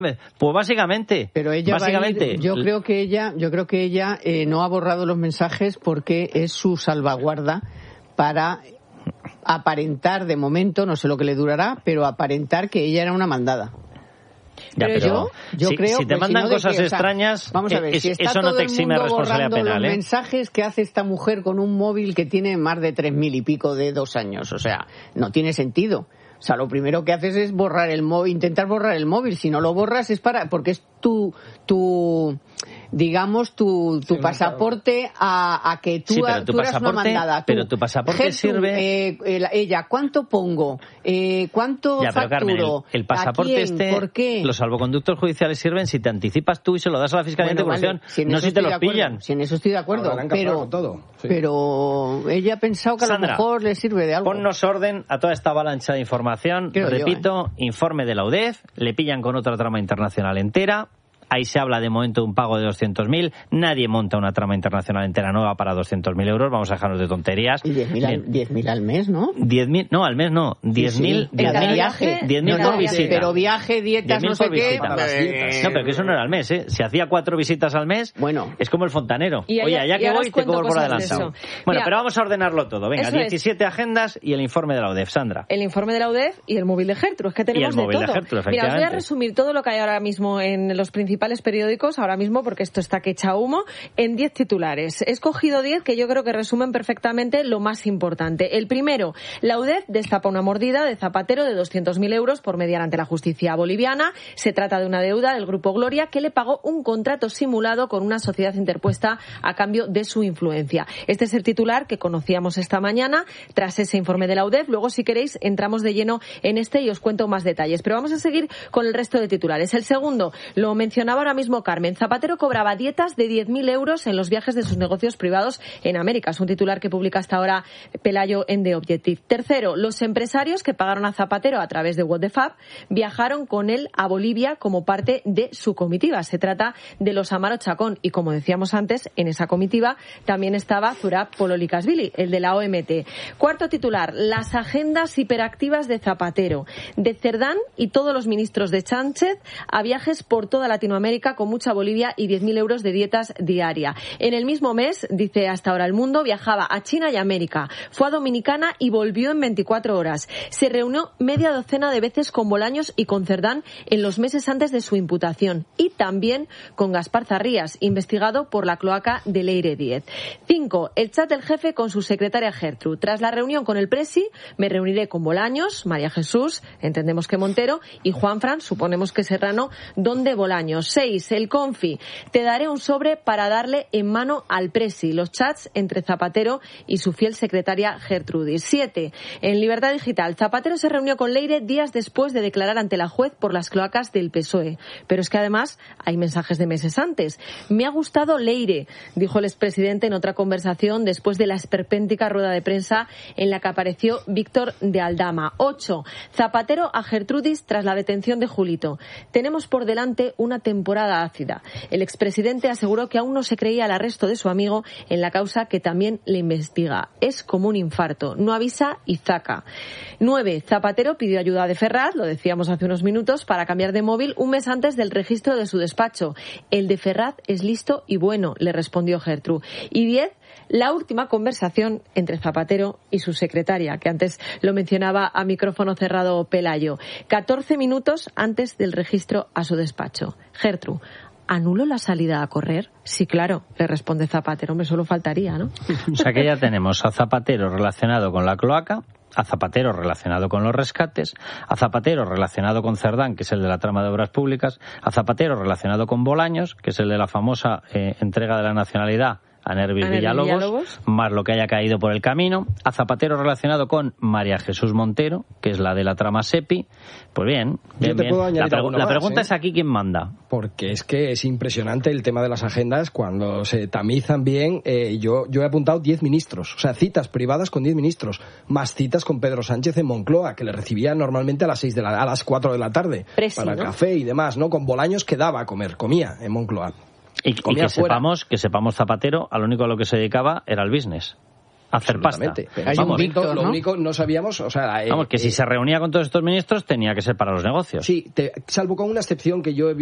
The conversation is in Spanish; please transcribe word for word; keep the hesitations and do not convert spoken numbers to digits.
Pues básicamente, pero ella básicamente, va a ir, yo creo que ella, yo creo que ella eh, no ha borrado los mensajes porque es su salvaguarda para aparentar de momento, no sé lo que le durará, pero aparentar que ella era una mandada. Ya, pero, pero yo, yo si, creo si te pues, mandan si no cosas que, extrañas, o sea, vamos a ver, es, si está eso todo no te el exime mundo responsabilidad borrando penal. Los ¿eh? mensajes que hace esta mujer con un móvil que tiene más de tres mil y pico de dos años, o sea, no tiene sentido. O sea, lo primero que haces es borrar el móvil, intentar borrar el móvil. Si no lo borras es para, porque es tu, tu, digamos, tu, tu sí, pasaporte a, a que tú, sí, pero tu tú eras una mandada. Tú, pero tu pasaporte Gertrude, sirve. Eh, el, ella, ¿cuánto pongo? Eh, ¿Cuánto ya, pero, facturo? Carmen, el, el pasaporte ¿A quién? este, ¿Por qué? Los salvoconductos judiciales sirven si te anticipas tú y se lo das a la Fiscalía bueno, Anticorrupción, vale, si no si te los acuerdo, pillan. Si en eso estoy de acuerdo, pero, todo. Sí. pero ella ha pensado que Sandra, a lo mejor le sirve de algo. Ponnos orden a toda esta avalancha de información. Creo Repito, yo, ¿eh? informe de la U D E F, le pillan con otra trama internacional entera. Ahí se habla de momento de un pago de doscientos mil. Nadie monta una trama internacional entera nueva para doscientos mil euros. Vamos a dejarnos de tonterías. Y diez mil al, al mes, ¿no? diez mil, no, al mes no. diez mil sí, sí. viaje. diez mil por visita. Pero viaje, dietas, no sé qué. No, pero que eso no era al mes, ¿eh? Si hacía cuatro visitas al mes, bueno, es como el fontanero. Y Oye, allá, ya que voy, te cobro por adelantado. Bueno, Mira, pero vamos a ordenarlo todo. Venga, diecisiete es. agendas y el informe de la U D E F, Sandra. El informe de la U D E F y el móvil de Gertrude. Es que tenemos y el móvil de todo. De Gertrude, Mira, os voy a resumir todo lo que hay ahora mismo en los principales periódicos, ahora mismo, porque esto está que echa humo, en diez titulares. He escogido diez que yo creo que resumen perfectamente lo más importante. El primero, la U D E F destapa una mordida de Zapatero de doscientos mil euros por mediar ante la justicia boliviana. Se trata de una deuda del Grupo Gloria que le pagó un contrato simulado con una sociedad interpuesta a cambio de su influencia. Este es el titular que conocíamos esta mañana tras ese informe de la U D E F. Luego, si queréis, entramos de lleno en este y os cuento más detalles. Pero vamos a seguir con el resto de titulares. El segundo, lo mencionaba ahora mismo Carmen. Zapatero cobraba dietas de diez mil euros en los viajes de sus negocios privados en América. Es un titular que publica hasta ahora Pelayo en The Objective. Tercero, los empresarios que pagaron a Zapatero a través de What the Fab viajaron con él a Bolivia como parte de su comitiva. Se trata de los Amaro Chacón y, como decíamos antes, en esa comitiva también estaba Zurab Pololikashvili, el de la O M T. Cuarto titular, las agendas hiperactivas de Zapatero, de Cerdán y todos los ministros de Sánchez a viajes por toda Latinoamérica con mucha Bolivia y diez mil euros de dietas diaria. En el mismo mes, dice hasta ahora El Mundo, viajaba a China y América, fue a Dominicana y volvió en veinticuatro horas. Se reunió media docena de veces con Bolaños y con Cerdán en los meses antes de su imputación y también con Gaspar Zarrías, investigado por la cloaca de Leire diez. Cinco, el chat del jefe con su secretaria Gertrude. Tras la reunión con el Presi, me reuniré con Bolaños, María Jesús, entendemos que Montero, y Juanfran, suponemos que Serrano, donde Bolaños. Seis, el Confi. Te daré un sobre para darle en mano al Presi. Los chats entre Zapatero y su fiel secretaria Gertrudis. Siete. En Libertad Digital, Zapatero se reunió con Leire días después de declarar ante la juez por las cloacas del P S O E. Pero es que además hay mensajes de meses antes. Me ha gustado Leire, dijo el expresidente en otra conversación después de la esperpéntica rueda de prensa en la que apareció Víctor de Aldama. Ocho. Zapatero a Gertrudis tras la detención de Julito. Tenemos por delante una temporada ácida. El expresidente aseguró que aún no se creía el arresto de su amigo en la causa que también le investiga. Es como un infarto. No avisa y zaca. Nueve. Zapatero pidió ayuda de Ferraz, lo decíamos hace unos minutos, para cambiar de móvil un mes antes del registro de su despacho. El de Ferraz es listo y bueno, le respondió Gertrude. Y diez. La última conversación entre Zapatero y su secretaria, que antes lo mencionaba a micrófono cerrado Pelayo. catorce minutos antes del registro a su despacho. Gertrude, ¿anuló la salida a correr? Sí, claro, le responde Zapatero. Me solo faltaría, ¿no? O sea que ya tenemos a Zapatero relacionado con la cloaca, a Zapatero relacionado con los rescates, a Zapatero relacionado con Cerdán, que es el de la trama de obras públicas, a Zapatero relacionado con Bolaños, que es el de la famosa eh, entrega de la nacionalidad a Nervis Villalobos, Villalobos, más lo que haya caído por el camino, a Zapatero relacionado con María Jesús Montero, que es la de la trama SEPI. Pues bien, bien, yo te bien. puedo añadir La, pregu- la más, pregunta ¿eh? es aquí quién manda. Porque es que es impresionante el tema de las agendas cuando se tamizan bien. Eh, yo, yo he apuntado diez ministros, o sea, citas privadas con diez ministros, más citas con Pedro Sánchez en Moncloa, que le recibía normalmente a las seis de la, a las cuatro de la tarde Presi, para ¿no? café y demás, ¿no? Con Bolaños quedaba a comer, comía en Moncloa. Y, y que fuera. sepamos que sepamos Zapatero, a lo único a lo que se dedicaba era el business. hacer pasta. Pero Hay vamos, un Víctor, lo ¿no? único no sabíamos, o sea, Vamos, que eh, si se reunía con todos estos ministros tenía que ser para los negocios. sí, te, salvo con una excepción que yo he